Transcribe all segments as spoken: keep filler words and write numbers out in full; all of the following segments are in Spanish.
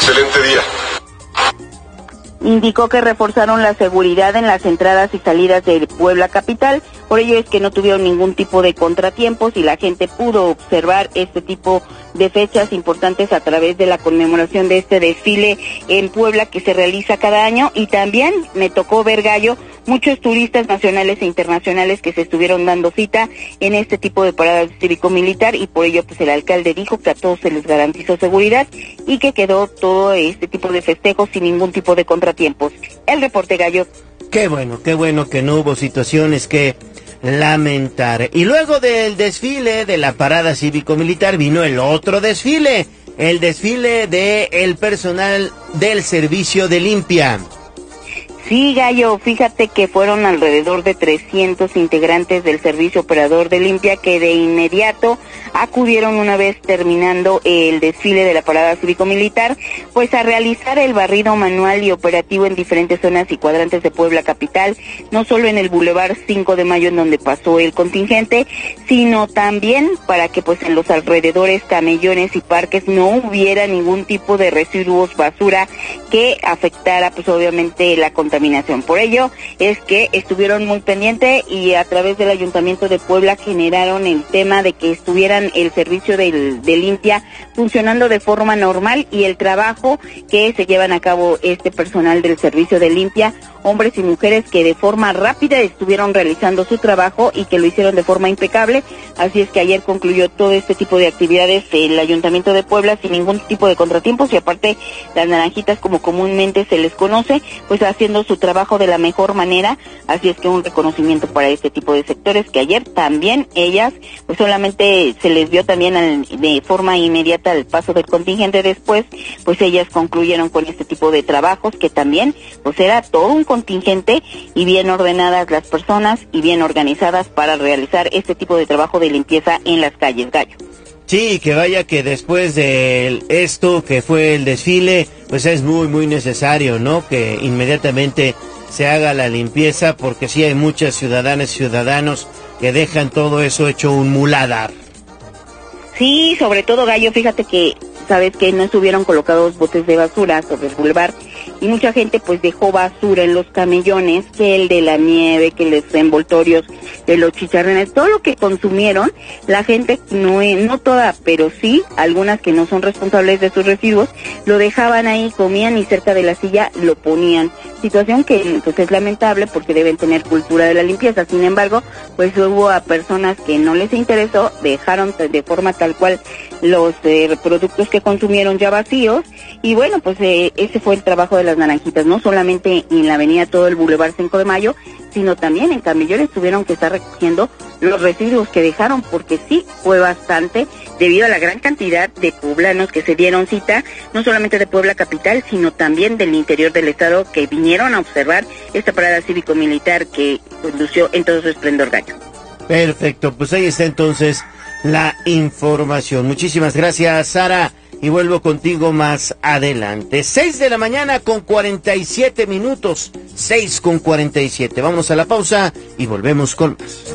Excelente día. Indicó que reforzaron la seguridad en las entradas y salidas de Puebla capital, por ello es que no tuvieron ningún tipo de contratiempos y la gente pudo observar este tipo de fechas importantes a través de la conmemoración de este desfile en Puebla que se realiza cada año. Y también me tocó ver, Gallo, muchos turistas nacionales e internacionales que se estuvieron dando cita en este tipo de paradas cívico-militar, y por ello pues el alcalde dijo que a todos se les garantizó seguridad y que quedó todo este tipo de festejos sin ningún tipo de contratiempos. El reporte, Gallo. Qué bueno, qué bueno que no hubo situaciones que lamentar. Y luego del desfile de la parada cívico-militar vino el otro desfile, el desfile de el personal del servicio de limpia. Sí, Gallo, fíjate que fueron alrededor de trescientos integrantes del servicio operador de limpia que de inmediato acudieron una vez terminando el desfile de la parada cívico-militar, pues a realizar el barrido manual y operativo en diferentes zonas y cuadrantes de Puebla capital, no solo en el Boulevard cinco de mayo en donde pasó el contingente, sino también para que pues en los alrededores, camellones y parques no hubiera ningún tipo de residuos, basura que afectara pues obviamente la contaminación. Por ello es que estuvieron muy pendientes y a través del Ayuntamiento de Puebla generaron el tema de que estuvieran el servicio de, de limpia funcionando de forma normal y el trabajo que se llevan a cabo este personal del servicio de limpia, hombres y mujeres que de forma rápida estuvieron realizando su trabajo y que lo hicieron de forma impecable. Así es que ayer concluyó todo este tipo de actividades el Ayuntamiento de Puebla sin ningún tipo de contratiempos y aparte las naranjitas, como comúnmente se les conoce, pues haciendo su trabajo de la mejor manera. Así es que un reconocimiento para este tipo de sectores que ayer también ellas, pues solamente se les vio también al, de forma inmediata al paso del contingente, después pues ellas concluyeron con este tipo de trabajos que también pues era todo un contingente y bien ordenadas las personas y bien organizadas para realizar este tipo de trabajo de limpieza en las calles, Gallo. Sí, que vaya que después de esto que fue el desfile, pues es muy muy necesario, ¿no? Que inmediatamente se haga la limpieza, porque sí hay muchas ciudadanas y ciudadanos que dejan todo eso hecho un muladar. Sí, sobre todo, Gallo, fíjate que sabes que no estuvieron colocados botes de basura sobre el boulevard y mucha gente pues dejó basura en los camellones, que el de la nieve, que los envoltorios de los chicharrones, todo lo que consumieron, la gente no, no toda, pero sí algunas que no son responsables de sus residuos, lo dejaban ahí, comían y cerca de la silla lo ponían. Situación que pues es lamentable porque deben tener cultura de la limpieza. Sin embargo, pues hubo a personas que no les interesó, dejaron de forma tal cual los eh, productos que consumieron ya vacíos y bueno, pues eh, ese fue el trabajo de las naranjitas, no solamente en la avenida todo el Boulevard cinco de mayo, sino también en camellones tuvieron que estar recogiendo los residuos que dejaron, porque sí fue bastante debido a la gran cantidad de poblanos que se dieron cita, no solamente de Puebla capital, sino también del interior del estado, que vinieron a observar esta parada cívico-militar que condució en todo su esplendor, Gallo. Perfecto, pues ahí está entonces la información. Muchísimas gracias, Sara, y vuelvo contigo más adelante. Seis de la mañana con cuarenta y siete minutos, seis con cuarenta y siete. Vámonos a la pausa y volvemos con más.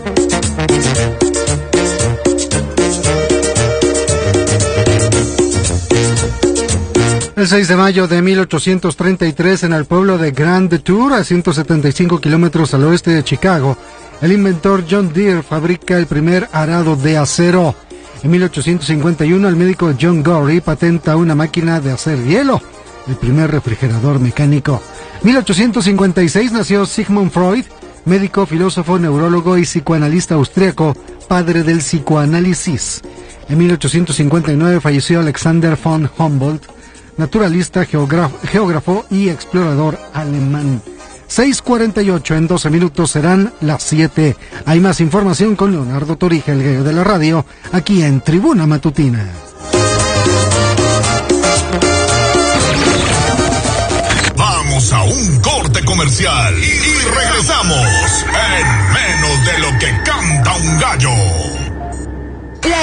El seis de mayo de mil ochocientos treinta y tres, en el pueblo de Grand Tour, a ciento setenta y cinco kilómetros al oeste de Chicago, el inventor John Deere fabrica el primer arado de acero. En mil ochocientos cincuenta y uno, el médico John Gorey patenta una máquina de hacer hielo, el primer refrigerador mecánico. mil ochocientos cincuenta y seis nació Sigmund Freud, médico, filósofo, neurólogo y psicoanalista austríaco, padre del psicoanálisis. En mil ochocientos cincuenta y nueve falleció Alexander von Humboldt, naturalista, geógrafo, geógrafo y explorador alemán. seis cuarenta y ocho, en doce minutos serán las siete. Hay más información con Leonardo Torija, el gallo de la radio, aquí en Tribuna Matutina. Vamos a un corte comercial y regresamos en menos de lo que canta un gallo.